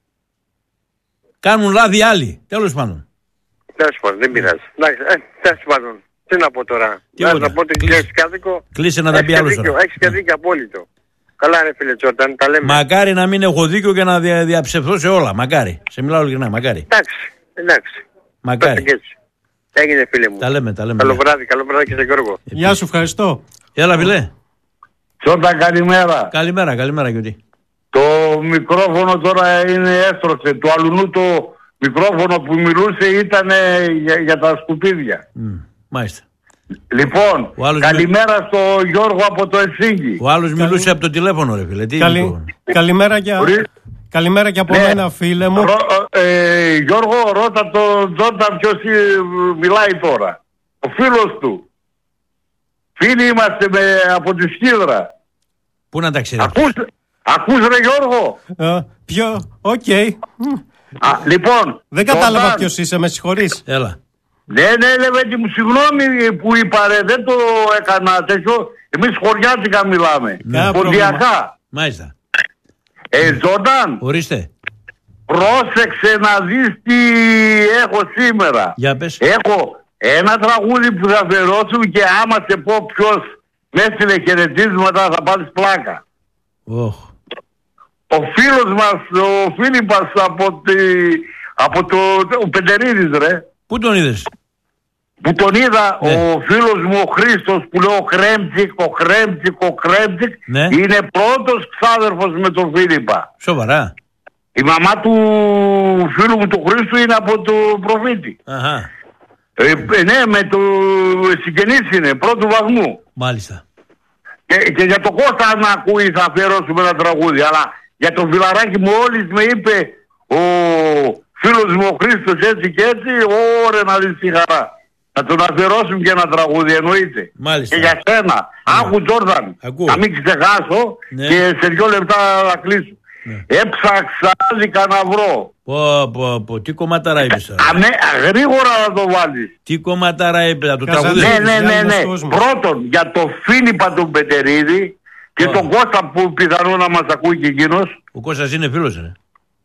[SPEAKER 1] Κάνουν λάθη άλλοι. Τέλος πάντων.
[SPEAKER 5] Τέλος πάντων, δεν πειράζει. Ε, τέλος πάντων. Τι να πω τώρα.
[SPEAKER 1] Τι
[SPEAKER 5] να πω ότι έχεις και άδικο.
[SPEAKER 1] Κλείσε να τα πει άλλος τώρα.
[SPEAKER 5] Έχεις και δίκιο απόλυτο. Καλά ρε φίλε Τζόρνταν, τα λέμε.
[SPEAKER 1] Μακάρι να μην έχω δίκιο και να δια, διαψευθώ σε όλα. Μακάρι. Σε μιλάω ειλικρινά. Μακάρι.
[SPEAKER 5] Εντάξει. Εντάξει.
[SPEAKER 1] Μακάρι.
[SPEAKER 5] Έγινε φίλε μου.
[SPEAKER 1] Τα λέμε, τα λέμε.
[SPEAKER 5] Καλό βράδυ, καλό βράδυ και σε Γιώργο.
[SPEAKER 2] Γεια σου, ευχαριστώ.
[SPEAKER 1] Έλα φίλε.
[SPEAKER 6] Τζόρνταν, καλημέρα.
[SPEAKER 1] Καλημέρα, καλημέρα Γιώτη.
[SPEAKER 6] Το μικρόφωνο τώρα είναι έστρωσε. Του αλουνού το μικρόφωνο που μιλούσε ήταν για, για τα σκουπίδια.
[SPEAKER 1] Mm, μάλιστα.
[SPEAKER 6] Λοιπόν, καλημέρα με... στο Γιώργο από το Ελσίνκι.
[SPEAKER 1] Ο άλλος Καλη... μιλούσε από το τηλέφωνο ρε φίλε. Τι
[SPEAKER 2] Καλη...
[SPEAKER 1] λοιπόν.
[SPEAKER 2] Καλημέρα και, καλημέρα και από ναι. μένα φίλε μου.
[SPEAKER 6] Ρο... Ε, Γιώργο, ρώτα τον Τζόρνταν ποιος μιλάει τώρα. Ο φίλος του. Φίλοι είμαστε με, από τη Σκύδρα.
[SPEAKER 1] Πού να τα ξέρεις?
[SPEAKER 6] Ακούς, ακούς ρε Γιώργο.
[SPEAKER 2] Uh, ποιο, οκ. Okay.
[SPEAKER 6] Λοιπόν.
[SPEAKER 2] Δεν κατάλαβα Τζόρνταν. Ποιος είσαι, με συγχωρείς.
[SPEAKER 1] Έλα.
[SPEAKER 6] Ναι, ναι, Λεβέντη μου, συγγνώμη που είπα ρε, δεν το έκανα τέτοιο. Εμείς χωριάτικα μιλάμε.
[SPEAKER 1] Ναι,
[SPEAKER 6] ποντιακά.
[SPEAKER 1] Μάλιστα.
[SPEAKER 6] Ε, Τζόρνταν.
[SPEAKER 1] Ορίστε.
[SPEAKER 6] Πρόσεξε να δεις τι έχω σήμερα.
[SPEAKER 1] Για πες.
[SPEAKER 6] Έχω ένα τραγούδι που θα αφιερώσουν και άμα σε πω ποιος με έστειλε χαιρετίσματα θα πάρεις πλάκα.
[SPEAKER 1] Oh.
[SPEAKER 6] Ο φίλος μας, ο Φίλιππας από, τη, από το ο Πεντερίδης ρε.
[SPEAKER 1] Πού τον είδες?
[SPEAKER 6] Που τον είδα, ναι. Ο φίλος μου ο Χρήστος που λέω Χρέμτσικ, ο Χρέμτσικ, ο Χρέμτσικ, ναι. Είναι πρώτος ξάδερφος με τον Φίλιππα.
[SPEAKER 1] Σοβαρά?
[SPEAKER 6] Η μαμά του φίλου μου του Χρήστου είναι από το Προφήτη.
[SPEAKER 1] Αχα.
[SPEAKER 6] Ε, ναι, με το συγγενής είναι, πρώτου βαθμού.
[SPEAKER 1] Μάλιστα.
[SPEAKER 6] Και, και για τον Κώστα να ακούει θα αφιερώσουμε ένα τραγούδι, αλλά για τον φιλαράκι μου όλης με είπε ο φίλος μου ο Χρήστος έτσι και έτσι, ωραία να δεις τη χαρά. Να τον αφιερώσουμε και ένα τραγούδι, εννοείται.
[SPEAKER 1] Μάλιστα.
[SPEAKER 6] Και για σένα. Ναι. Άκου Τζόρνταν. Να μην ξεχάσω, ναι. Και σε δυο λεπτά θα κλείσω. Ναι. Έψαξα άδικα να βρω.
[SPEAKER 1] Πω, πω, πω. Τι κομματάρα είπες τώρα?
[SPEAKER 6] Αμέ, γρήγορα να το βάλεις.
[SPEAKER 1] Τι κομματάρα είπες, να το τραγουδίσεις?
[SPEAKER 6] Ναι, ναι, ναι, ναι. Πρώτον, για το Φίλιππα τον Πετερίδη και oh. τον Κώστα που πιθανόν να μας ακούει και εκείνος.
[SPEAKER 1] Ο Κώστας είναι φίλος, ρε.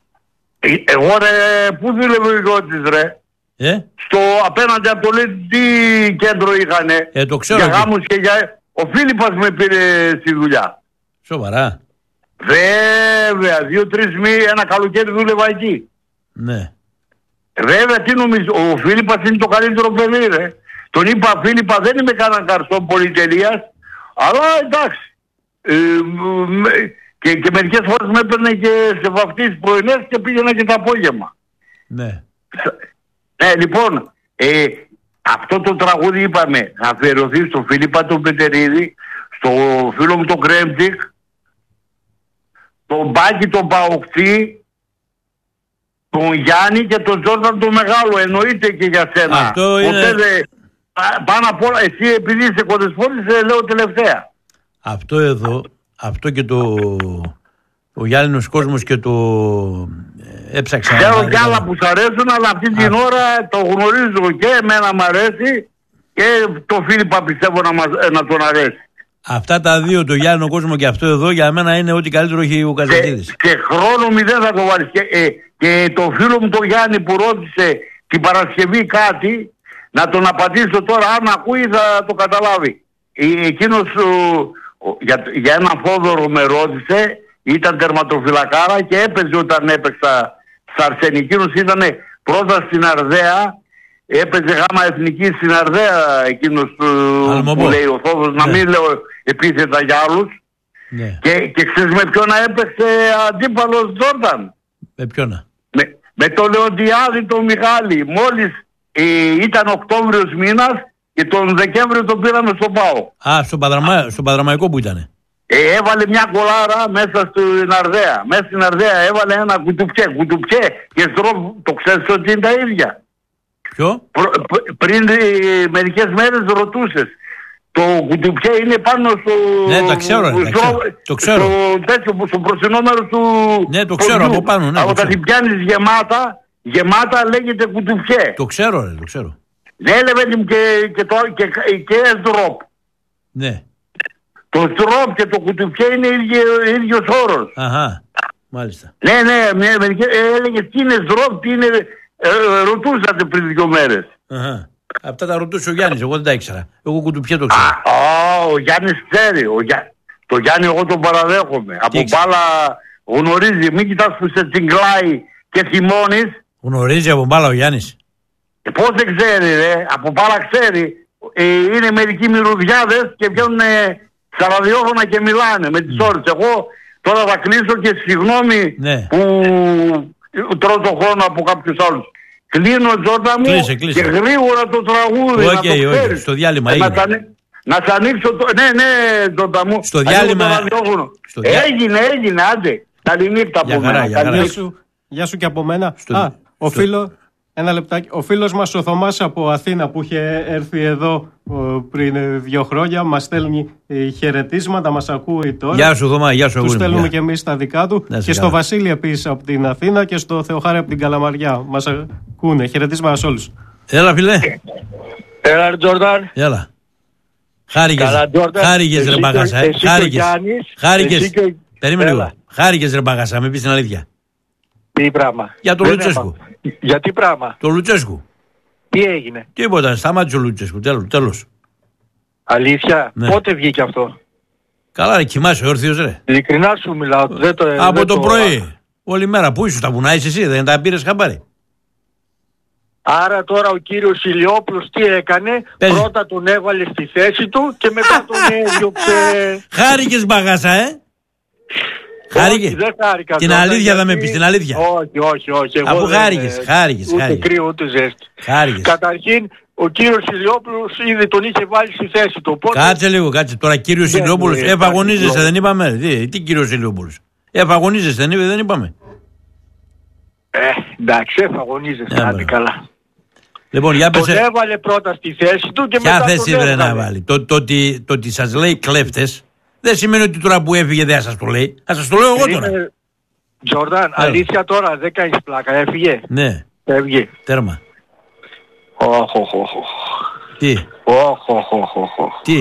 [SPEAKER 6] Ε, εγώ ρε, πού δούλευε ο γιος της, ρε?
[SPEAKER 1] Ε?
[SPEAKER 6] Στο απέναντι από το λέει τι κέντρο είχανε.
[SPEAKER 1] Ε, το ξέρω.
[SPEAKER 6] Για γάμους και για... Ο Φίλιππας με πήρε στη δουλειά.
[SPEAKER 1] Σοβαρά?
[SPEAKER 6] Βέβαια, δύο-τρεις μήνες ένα καλοκαίρι δούλευα εκεί.
[SPEAKER 1] Ναι.
[SPEAKER 6] Βέβαια, τι νομίζω, ο Φίλιππας είναι το καλύτερο παιδί, ρε. Τον είπα, Φίλιππα, δεν είμαι κανένα καρστό πολυτελείας, αλλά εντάξει. Ε, και, και μερικές φορές με έπαιρνε και σε βαφτίσεις πρωινές και πήγαινα και το απόγευμα.
[SPEAKER 1] Ναι.
[SPEAKER 6] Ναι, λοιπόν, ε, αυτό το τραγούδι είπαμε, θα αφιερωθεί στο Φίλιππα τον Πετερίδη, στο φίλο μου τον Κρέμτικ, τον Μπάκη τον Παοκτή, τον Γιάννη και τον Τζόρνταν τον Μεγάλο, εννοείται και για σένα.
[SPEAKER 1] Αυτό είναι...
[SPEAKER 6] Ποτέ δε, πάνω απ' όλα, εσύ επειδή είσαι κοντεσπότης, λέω τελευταία.
[SPEAKER 1] Αυτό εδώ, αυτό και το Ο Γυάλινος κόσμος και το έψαξα.
[SPEAKER 6] Ξέρω κι άλλα που σ' αρέσουν, αλλά αυτή την Α. ώρα το γνωρίζω και εμένα μ' αρέσει και το Φίλιππα πιστεύω να, μας, να τον αρέσει.
[SPEAKER 1] Αυτά τα δύο, το Γιάννο κόσμο και αυτό εδώ, για μένα είναι ό,τι καλύτερο έχει ο Καζατζίδης.
[SPEAKER 6] Και, και χρόνο μηδέν θα το βάλεις. Και, ε, και το φίλο μου το Γιάννη που ρώτησε την Παρασκευή κάτι, να τον απαντήσω τώρα, αν ακούει θα το καταλάβει. Ε, εκείνος ο, ο, για, για έναν Φόδωρο με ρώτησε, ήταν τερματοφυλακάρα και έπαιζε όταν έπαιξα στα Αρσενική. Εκείνος ήταν πρώτα στην Αρδαία, έπαιζε γάμα εθνική στην Αρδαία εκείνος που, που λέει ο Φόδωρος, ναι. Να μην λέω επίθετα για άλλους. Ναι. Και, και ξέρεις με ποιον έπαιξε αντίπαλος Τζόρνταν?
[SPEAKER 1] Με ποιον?
[SPEAKER 6] Με, με τον Λεοντιάδη τον Μιχάλη. Μόλις ε, ήταν Οκτώβριος μήνας και τον Δεκέμβριο τον πήραμε στον ΠΑΟ.
[SPEAKER 1] Α, στον Παδραμα, στο Παδραμαϊκό που ήτανε.
[SPEAKER 6] Ε, έβαλε μια κολάρα μέσα στην Αρδαία. Μέσα στην Αρδαία έβαλε ένα κουτουπιέ. Κουτουπιέ και στροφ, το ξέρεις ότι είναι τα ίδια.
[SPEAKER 1] Ποιο?
[SPEAKER 6] Προ, πριν ε, μερικές μέρες ρωτούσες. Το κουτουπιέ είναι πάνω στο...
[SPEAKER 1] Ναι, τα ξέρω,
[SPEAKER 6] στο,
[SPEAKER 1] τα ξέρω. Το ξέρω.
[SPEAKER 6] Στο, τέτοιο, στο μπροστινό μέρος του...
[SPEAKER 1] Ναι, το ξέρω από πάνω. Ναι,
[SPEAKER 6] όταν την πιάνεις γεμάτα, γεμάτα λέγεται κουτουπιέ.
[SPEAKER 1] Το ξέρω, ρε, το ξέρω.
[SPEAKER 6] Ναι, λέει και, και, το, και, και ντροπ.
[SPEAKER 1] Ναι.
[SPEAKER 6] Το στροπ και το κουτουπιέ είναι ίδιο, ίδιος όρος.
[SPEAKER 1] Αχα, μάλιστα.
[SPEAKER 6] Ναι, ναι, ναι, έλεγε τι είναι στροπ, τι είναι... Ε, ρωτούσατε πριν δύο μέρες.
[SPEAKER 1] Αχα. Αυτά τα ρωτούσε ο Γιάννης, εγώ δεν τα ήξερα. Εγώ κουτουπιέ το ξέρω.
[SPEAKER 6] Α, ο Γιάννης ξέρει. Ο Γιά... Το Γιάννη εγώ τον παραδέχομαι. Από μπάλα γνωρίζει. Μην κοιτάς που σε τσιγκλάει και θυμώνεις.
[SPEAKER 1] Γνωρίζει από μπάλα ο Γιάννης.
[SPEAKER 6] Ε, πώς δεν ξέρει ρε. Από μπάλα ξέρει. Ε, είναι μερικοί μυρουδιάδες και βγαίνουν στα ραδιόφωνα και μιλάνε με τις mm. ώρες. Εγώ τώρα θα κλείσω και συγγνώμη ναι. που τρώω το χρόνο από κάποιους άλλους. Κλείνω Τζόρντα μου κλείσε, κλείσε. Και γρήγορα το τραγούδι okay, να το ξέρεις. Okay.
[SPEAKER 1] Στο διάλειμμα
[SPEAKER 6] ε, να, να σ' ανοίξω το... Ναι, ναι, Τζόρντα μου.
[SPEAKER 1] Στο διάλειμμα...
[SPEAKER 6] Στο διά... Έγινε, έγινε, άντε. Καληνύχτα από μένα.
[SPEAKER 2] Γεια σου, γεια σου και από μένα. Στο... Α, ο στο... φίλος... Ένα λεπτάκι. Ο φίλος μας ο Θωμάς από Αθήνα που είχε έρθει εδώ πριν δύο χρόνια μας στέλνει χαιρετίσματα, μας ακούει τώρα.
[SPEAKER 1] Γεια σου Θωμά, γεια σου.
[SPEAKER 2] Του στέλνουμε και εμείς τα δικά του. Και στο Βασίλη επίσης από την Αθήνα και στο Θεοχάρη από την Καλαμαριά. Μας ακούνε. Χαιρετίσματα σε όλους.
[SPEAKER 1] Έλα φίλε.
[SPEAKER 7] Έλα ρε Τζόρνταν.
[SPEAKER 1] Έλα. Χάρηκες, χάρηκες ρε Μπαγάσα. Χάρηκες. Περίμενε λίγο. Χάρηκες ρε Μπαγάσα, με πεις την αλήθεια.
[SPEAKER 7] Τι πράγμα?
[SPEAKER 1] Για τον Λουτσέσκου.
[SPEAKER 7] Για τι πράγμα?
[SPEAKER 1] Το Λουτσέσκου.
[SPEAKER 7] Τι έγινε?
[SPEAKER 1] Τίποτα, σταμάτησε ο Λουτσέσκου, τέλος. τέλος.
[SPEAKER 7] Αλήθεια, ναι. Πότε βγήκε αυτό?
[SPEAKER 1] Καλά ρε, κοιμάσαι όρθιος ρε.
[SPEAKER 7] Ειλικρινά σου μιλάω. Δεν το,
[SPEAKER 1] Από
[SPEAKER 7] δεν
[SPEAKER 1] το,
[SPEAKER 7] το
[SPEAKER 1] πρωί, όλη μέρα. Πού ήσουν, τα βουνάεις εσύ, δεν τα πήρες χαμπάρι?
[SPEAKER 7] Άρα τώρα ο κύριος Ηλιόπουλος τι έκανε? Πες. Πρώτα τον έβαλε στη θέση του και μετά τον έδιωξε.
[SPEAKER 1] Χάρηκες Μπαγάσα, ε? Χάρηκε.
[SPEAKER 7] Δεν χάρηκα.
[SPEAKER 1] Την
[SPEAKER 7] τώρα,
[SPEAKER 1] αλήθεια
[SPEAKER 7] γιατί...
[SPEAKER 1] θα με πεις, την αλήθεια.
[SPEAKER 7] Όχι, όχι, όχι.
[SPEAKER 1] Από χάρηκες, χάρηκες.
[SPEAKER 7] Ούτε κρύο, ούτε ζέστη.
[SPEAKER 1] Χάρηκες.
[SPEAKER 7] Καταρχήν, ο κύριος Ηλιόπουλος ήδη τον είχε βάλει στη θέση του. Οπότε...
[SPEAKER 1] Κάτσε λίγο, κάτσε. Τώρα κύριος Ηλιόπουλος, εφαγωνίζεσαι, δεν είπαμε. Τι, τι κύριος Ηλιόπουλος? Εφαγωνίζεσαι, δεν, δεν είπαμε.
[SPEAKER 7] Ε, εντάξει, εφαγωνίζεσαι, άντε καλά.
[SPEAKER 1] Λοιπόν, για
[SPEAKER 7] τον
[SPEAKER 1] πέσε...
[SPEAKER 7] έβαλε πρώτα στη θέση του και
[SPEAKER 1] ποια
[SPEAKER 7] μετά
[SPEAKER 1] θέση
[SPEAKER 7] τον
[SPEAKER 1] έβαλε. Να βάλει. Το, το, το, το ότι σας λέει κλέφτες δεν σημαίνει ότι τώρα που έφυγε δεν σας το λέει. Θα σας το λέω εγώ τώρα.
[SPEAKER 7] Τζόρνταν, αλήθεια τώρα δεν κάνεις πλάκα, έφυγε.
[SPEAKER 1] Ναι.
[SPEAKER 7] Έφυγε.
[SPEAKER 1] Τέρμα.
[SPEAKER 7] Οχ, οχ, οχ.
[SPEAKER 1] Τι.
[SPEAKER 7] Οχ, οχ, οχ, οχ.
[SPEAKER 1] Τι.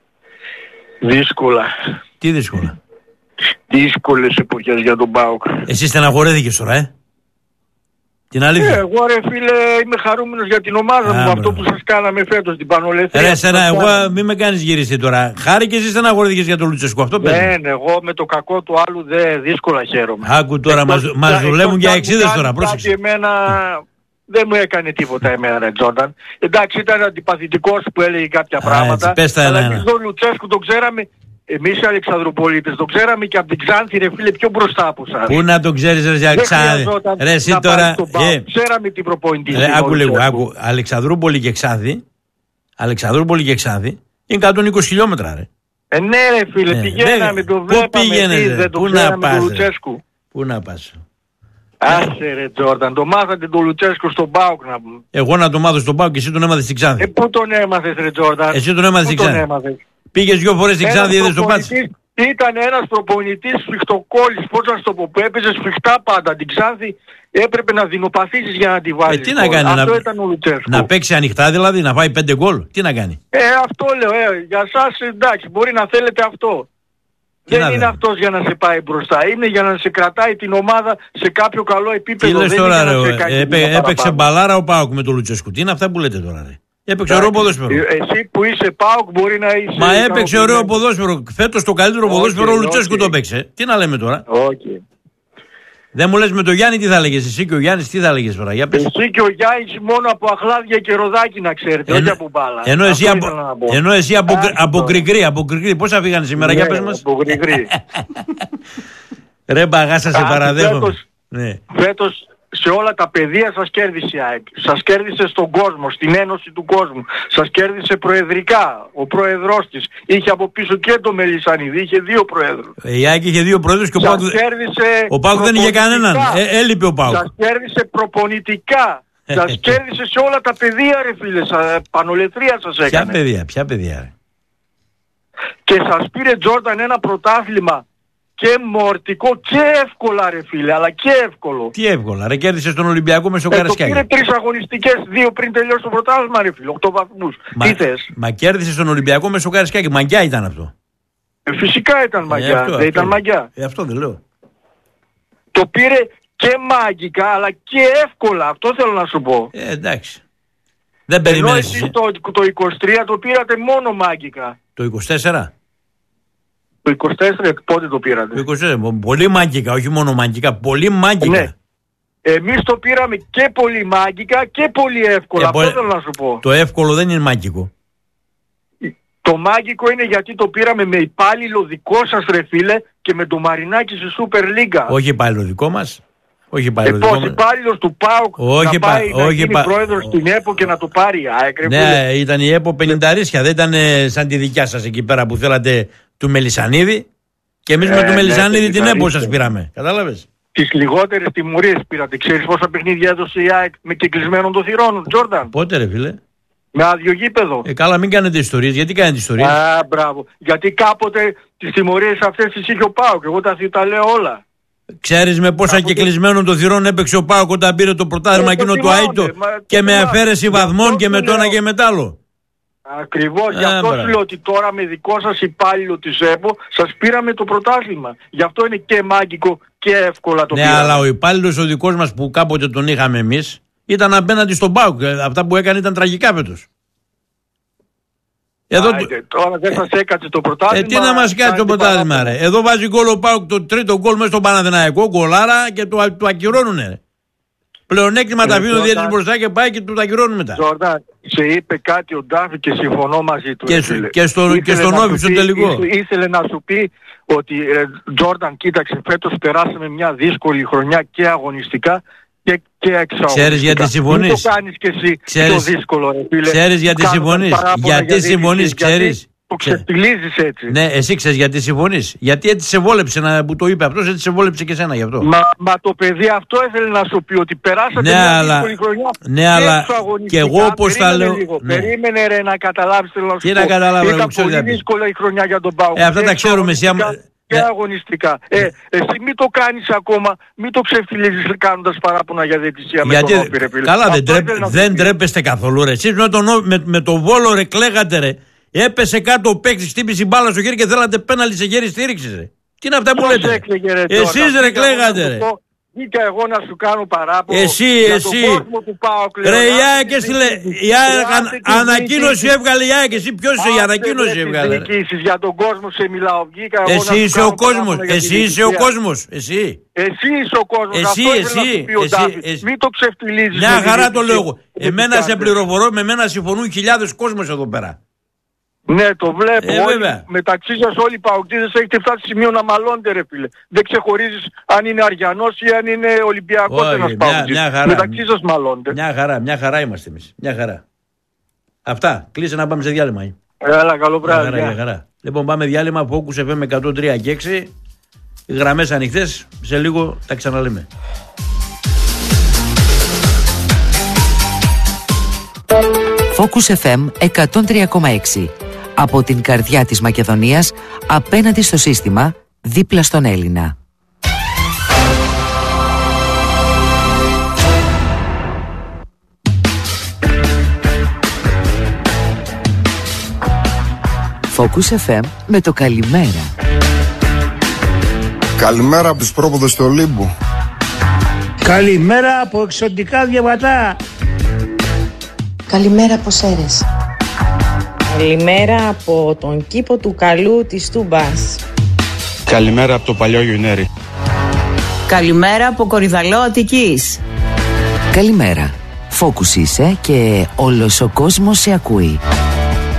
[SPEAKER 7] Δύσκολα.
[SPEAKER 1] Τι δύσκολα?
[SPEAKER 7] Δύσκολες εποχές για τον ΠΑΟΚ.
[SPEAKER 1] Εσύ στεναχωρέθηκες τώρα, ε? Την αλήθεια.
[SPEAKER 7] Ε, εγώ ρε φίλε είμαι χαρούμενος για την ομάδα μου, αυτό που σας κάναμε φέτος την Πανολεθρία.
[SPEAKER 1] Ρε σένα, εγώ μην με κάνεις γυριστή τώρα. Χάρηκες ή στεναχωρέθηκες για τον Λουτσέσκου? Αυτό πες.
[SPEAKER 7] Ναι, ναι, εγώ με το κακό του άλλου δε δύσκολα χαίρομαι.
[SPEAKER 1] Άκου τώρα, μας, μας δουλεύουν για εξίδες τώρα, πρόσεξε.
[SPEAKER 7] Εμένα δεν μου έκανε τίποτα εμένα ρε Τζόρνταν. Εντάξει ήταν αντιπαθητικός που έλεγε κάποια Α, πράγματα.
[SPEAKER 1] Έτσι,
[SPEAKER 7] αλλά
[SPEAKER 1] ένα, ένα.
[SPEAKER 7] και τον Λουτσέσκου το ξέραμε. Εμείς οι Αλεξανδροπολίτες το ξέραμε και από την Ξάνθη ρε φίλε πιο μπροστά από σας.
[SPEAKER 1] Πού να το ξέρεις ρε Ξάνθη? Ρε εσύ τώρα...
[SPEAKER 7] Yeah. Ξέραμε την προπονητή.
[SPEAKER 1] Άκου λίγο, άκου. Αλεξανδρούπολη και Ξάνθη, Αλεξανδρούπολη και Ξάνθη είναι εκατόν είκοσι χιλιόμετρα ρε.
[SPEAKER 7] Ε ναι ρε φίλε, ναι, πηγαίναμε, το βλέπαμε εσείς, δεν το ξέραμε τον Λουτσέσκου.
[SPEAKER 1] Πού να πας?
[SPEAKER 7] Άσε ρε Τζόρνταν, το μάθατε τον Λουτσέσκου στον ΠΑΟΚ να πούμε.
[SPEAKER 1] Εγώ να το μάθω στον ΠΑΟΚ και εσύ τον έμαθες στην Ξάνθη.
[SPEAKER 7] Ε πού τον έμαθες ρε Τζόρνταν?
[SPEAKER 1] Εσύ τον έμαθες στην Ξάνθη. Πήγες δυο φορές στην Ξάνθη, είδες το πάτς.
[SPEAKER 7] ήταν ένας προπονητής σφιχτοκόλλης, πώς να σου το πω, που έπαιζε σφιχτά πάντα. Την Ξάνθη έπρεπε να δεινοπαθήσεις για να τη βάλεις.
[SPEAKER 1] Ε, τι να κάνει,
[SPEAKER 7] αυτό
[SPEAKER 1] να,
[SPEAKER 7] ήταν ο Λουτσέσκου.
[SPEAKER 1] Να παίξει ανοιχτά δηλαδή, να φάει πέντε γκολ. Τι να κάνει.
[SPEAKER 7] Ε, αυτό λέω, ε, για σας εντάξει, μπορεί να θέλετε αυτό.
[SPEAKER 1] Τι
[SPEAKER 7] δεν είναι δε. αυτός για να σε πάει μπροστά, είναι για να σε κρατάει την ομάδα σε κάποιο καλό επίπεδο.
[SPEAKER 1] Τι λες τώρα, ρε,
[SPEAKER 7] ε,
[SPEAKER 1] έπαι, έπαιξε μπαλάρα ο ΠΑΟΚ με τον Λουτσέσκου. Τι είναι αυτά που λέτε τώρα, ρε. Έπαιξε ωραίο ποδόσφαιρο.
[SPEAKER 7] Εσύ που είσαι ΠΑΟΚ μπορεί να είσαι...
[SPEAKER 1] Μα έπαιξε ωραίο ποδόσφαιρο. Φέτος το καλύτερο okay, ποδόσφαιρο ο Λουτσέσκου okay. το παίξε. Τι να λέμε τώρα.
[SPEAKER 7] Okay.
[SPEAKER 1] Δεν μου λες με τον Γιάννη τι θα έλεγες. Εσύ και ο Γιάννης τι θα έλεγες τώρα. Για πες.
[SPEAKER 7] Εσύ και ο Γιάννης μόνο από αχλάδια και ροδάκι να ξέρετε. Εν... όχι από μπάλα.
[SPEAKER 1] Ενώ εσύ από, ενώ εσύ από, Α, από γκρι-γκρι. Από γκρι-γκρι. Πώς φύγανε σήμερα, ναι, για πες μας.
[SPEAKER 7] Από γκρι-γκρι.
[SPEAKER 1] Ρε μπαγάσα σε παραδέχομαι.
[SPEAKER 7] Φέτος σε όλα τα πεδία σας κέρδισε η ΑΕΚ. Σας κέρδισε στον κόσμο, στην ένωση του κόσμου. Σας κέρδισε προεδρικά. Ο πρόεδρος της είχε από πίσω και το Μελισσανίδη. Είχε δύο πρόεδρους.
[SPEAKER 1] Η ΑΕΚ είχε δύο πρόεδρους και ο ΠΑΟΚ ο ΠΑΟΚ δεν είχε κανέναν. Ε, έλειπε ο ΠΑΟΚ.
[SPEAKER 7] Σας κέρδισε προπονητικά. Σας κέρδισε σε όλα τα πεδία, ρε φίλε. Σα, πανολετρία σας έκανε.
[SPEAKER 1] Ποια παιδεία, ποια παιδεία, ρε.
[SPEAKER 7] Και σας πήρε Τζόρνταν ένα πρωτάθλημα. Και μορτικό και εύκολα, ρε φίλε, αλλά και εύκολο.
[SPEAKER 1] Τι εύκολα, ρε, κέρδισε τον Ολυμπιακό με στο
[SPEAKER 7] ε,
[SPEAKER 1] Καρασκάκι.
[SPEAKER 7] Πήρε τρεις αγωνιστικές, δύο πριν τελειώσει το πρωτάθλημα, ρε φίλε, οκτώ βαθμούς.
[SPEAKER 1] Μα,
[SPEAKER 7] τι θες.
[SPEAKER 1] Μα κέρδισε τον Ολυμπιακό με στο Καρασκάκι, μαγκιά ήταν αυτό.
[SPEAKER 7] Ε, φυσικά ήταν μαγκιά, ε, αυτό, δεν αυτό, ήταν μαγκιά.
[SPEAKER 1] Ε, αυτό δεν λέω.
[SPEAKER 7] Το πήρε και μάγικα, αλλά και εύκολα, αυτό θέλω να σου πω.
[SPEAKER 1] Ε, εντάξει. Δεν περιμένεις.
[SPEAKER 7] Ενώ εσείς το, το είκοσι τρία το πήρατε μόνο μάγικα.
[SPEAKER 1] Το είκοσι τέσσερα.
[SPEAKER 7] Το είκοσι τέσσερα πότε το πήρατε.
[SPEAKER 1] Το είκοσι τέσσερα, πολύ μάγκικα, όχι μόνο μάγκικα, πολύ μάγκικα. Ναι.
[SPEAKER 7] Εμείς το πήραμε και πολύ μάγκικα και πολύ εύκολα, αυτό θέλω να σου πω.
[SPEAKER 1] Το εύκολο δεν είναι μάγκικο.
[SPEAKER 7] Το μάγκικο είναι γιατί το πήραμε με υπάλληλο δικό σας, ρε φίλε, και με το Μαρινάκι στη Super League.
[SPEAKER 1] Όχι υπάλληλο δικό μας. Όχι υπάλληλο
[SPEAKER 7] ε,
[SPEAKER 1] δικό
[SPEAKER 7] πώς,
[SPEAKER 1] μας.
[SPEAKER 7] Υπάλληλος του ΠΑΟΚ
[SPEAKER 1] όχι,
[SPEAKER 7] να πάει
[SPEAKER 1] πα,
[SPEAKER 7] να
[SPEAKER 1] όχι,
[SPEAKER 7] γίνει
[SPEAKER 1] πα,
[SPEAKER 7] πρόεδρος ο... στην ΕΠΟ και να το πάρει. Α,
[SPEAKER 1] ναι, ήταν η ΕΠΟ πενηνταρίσια, δεν ήταν σαν τη δικιά σας εκεί πέρα που θέλατε του Μελισσανίδη. Και εμείς ε, με του Μελισσανίδη ναι, την ΕΠΟ σας πήραμε. Κατάλαβες.
[SPEAKER 7] Τις λιγότερες τιμωρίες πήρατε. Ξέρεις πόσα παιχνίδια έδωσε η ΑΕΚ με κεκλεισμένων των θυρών, Τζόρνταν.
[SPEAKER 1] Πότε ρε φίλε.
[SPEAKER 7] Με άδειο γήπεδο.
[SPEAKER 1] Ε, καλά, μην κάνετε ιστορίες. Γιατί κάνετε ιστορίες.
[SPEAKER 7] Α, μπράβο. Γιατί κάποτε τις τιμωρίες αυτές τις είχε ο ΠΑΟΚ. Εγώ τα, τα λέω όλα.
[SPEAKER 1] Ξέρεις με πόσα κάποτε... κεκλεισμένων των θυρών έπαιξε ο ΠΑΟΚ όταν πήρε το πρωτάθλημα εκείνο του Άιτο και με αφαίρεση βαθμών και με το ένα και με το άλλο.
[SPEAKER 7] Ακριβώς, γι' αυτό σου λέω ότι τώρα με δικό σας υπάλληλο της ΕΠΟ σας πήραμε το πρωτάθλημα. Γι' αυτό είναι και μάγκικο και εύκολα το
[SPEAKER 1] ναι,
[SPEAKER 7] πήραμε.
[SPEAKER 1] Αλλά ο υπάλληλος ο δικός μας που κάποτε τον είχαμε εμείς ήταν απέναντι στον ΠΑΟΚ. Αυτά που έκανε ήταν τραγικά φέτος.
[SPEAKER 7] Εδώ... Άιτε, τώρα δεν σας έκατσε το πρωτάθλημα.
[SPEAKER 1] Ε, τι να μας κάτσει το πρωτάθλημα ρε. Εδώ βάζει γκολ ο ΠΑΟΚ το τρίτο γκολ μέσα στον Παναθηναϊκό, γκολάρα και το, το ακυρώνουνε ρε. Πλεονέκτημα τα αφήνουν διέτης μπροστά και πάει και του τα ακυρώνουν μετά.
[SPEAKER 7] Τζόρνταν, σε είπε κάτι ο Ντάφη και συμφωνώ μαζί του.
[SPEAKER 1] Και, σου, και, στο, και στον Όφη στο τελικό.
[SPEAKER 7] Ήθελε, ήθελε να σου πει ότι Τζόρνταν, κοίταξε, φέτος περάσαμε μια δύσκολη χρονιά και αγωνιστικά και, και εξαγωνιστικά.
[SPEAKER 1] Ξέρεις γιατί συμφωνείς.
[SPEAKER 7] Μην το κάνεις και εσύ
[SPEAKER 1] ξέρεις,
[SPEAKER 7] πιο δύσκολο ρε φίλε.
[SPEAKER 1] Ξέρεις γιατί συμφωνείς. Γιατί συμφωνείς, ξέρεις.
[SPEAKER 7] Το ξεφτιλίζεις έτσι.
[SPEAKER 1] Ναι, εσύ ξέρεις γιατί συμφωνείς. Γιατί έτσι σε βόλεψε να, που το είπε αυτός, έτσι σε βόλεψε και εσένα γι' αυτό.
[SPEAKER 7] Μα, μα το παιδί αυτό ήθελε να σου πει ότι περάσατε
[SPEAKER 1] ναι,
[SPEAKER 7] μια
[SPEAKER 1] αλλά,
[SPEAKER 7] δύσκολη χρονιά.
[SPEAKER 1] Ναι, αλλά και εγώ όπως θα λέω.
[SPEAKER 7] Ναι. Περίμενε ρε να καταλάβεις θέλω να σου
[SPEAKER 1] Τι πω. Να καταλάβω,
[SPEAKER 7] ήταν πολύ δηλαδή. δύσκολα η χρονιά για τον ΠΑΟΚ.
[SPEAKER 1] Ε, αυτά τα ξέρουμε εσύ.
[SPEAKER 7] Και αγωνιστικά. Ε, εσύ μην το κάνεις ακόμα, μην το ξεφτιλίζεις κάνοντας παράπονα για διαιτησία με τον Όφη ρε φίλε.
[SPEAKER 1] Καλά, δεν, τρέπ, δεν τρέπεστε καθόλου ρε. Εσείς με τον, με, με τον Βόλο ρε κλαίγατε ρε. Έπεσε κάτω ο παίκτης, χτύπησε η μπάλα στο χέρι και θέλατε πέναλτι σε χέρι στήριξης ρε. Τι είναι αυτά που λέτε.
[SPEAKER 7] Έκλαιγε, ρε,
[SPEAKER 1] εσείς ρε κλαίγατε ρε.
[SPEAKER 7] Βγήκα εγώ να σου κάνω παράπονο.
[SPEAKER 1] Εσύ,
[SPEAKER 7] για
[SPEAKER 1] εσύ.
[SPEAKER 7] Τον κόσμο του ΠΑΟΚ,
[SPEAKER 1] ρε η ΑΕΚ έστειλε. Η ΑΕΚ ανακοίνωση έβγαλε η ΑΕΚ. Εσύ ποιος είσαι η ανακοίνωση έβγαλε.
[SPEAKER 7] Για τον κόσμο σε μιλάω. Βγήκα εγώ
[SPEAKER 1] εσύ είσαι ο κόσμος. Εσύ είσαι ο κόσμος. Εσύ.
[SPEAKER 7] Εσύ είσαι ο κόσμος.
[SPEAKER 1] Εσύ, εσύ.
[SPEAKER 7] Μην το ξεφτιλίζεις.
[SPEAKER 1] Μια χαρά το λέω εγώ. Εμένα σε πληροφορώ, με μένα συμφωνούν χιλιάδες κόσμος εδώ πέρα.
[SPEAKER 7] Ναι, το βλέπω.
[SPEAKER 1] Ε,
[SPEAKER 7] όλοι, μεταξύ σας όλοι οι παοκτζίδες έχετε φτάσει σε σημείο να μαλώνετε ρε φίλε. Δεν ξεχωρίζεις αν είναι Αριανός ή αν είναι Ολυμπιακός ένας παοκτζής. Μεταξύ σας μαλώνετε.
[SPEAKER 1] Μια χαρά, μια χαρά είμαστε εμείς. Μια χαρά. Αυτά. Κλείσε να πάμε σε διάλειμμα.
[SPEAKER 7] Έλα, καλό βράδυ.
[SPEAKER 1] Μια χαρά, μια χαρά. Λοιπόν, πάμε διάλειμμα. Focus εφ εμ εκατόν τρία και έξι. Οι γραμμές ανοιχτές. Σε λίγο τα ξαναλέμε.
[SPEAKER 8] Focus εφ εμ εκατόν τρία κόμμα έξι. Από την καρδιά της Μακεδονίας, απέναντι στο σύστημα, δίπλα στον Έλληνα. Focus εφ εμ με το καλημέρα.
[SPEAKER 9] Καλημέρα από τους πρόποδες του Ολύμπου.
[SPEAKER 10] Καλημέρα από εξωτικά διαβατά.
[SPEAKER 11] Καλημέρα από Σέρες.
[SPEAKER 12] Καλημέρα από τον κήπο του Καλού της Τούμπας.
[SPEAKER 13] Καλημέρα από το παλιό Γιουνέρι.
[SPEAKER 14] Καλημέρα από Κορυδαλό Αττικής.
[SPEAKER 8] Καλημέρα. Focus είσαι και όλος ο κόσμος σε ακούει.